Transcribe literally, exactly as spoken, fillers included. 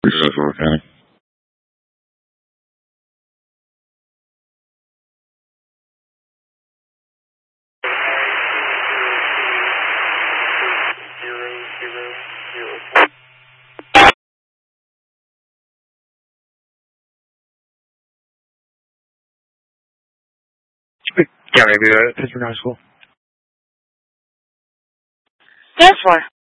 This is okay. Yeah, maybe uh, Pittsburgh High School. Yes, why?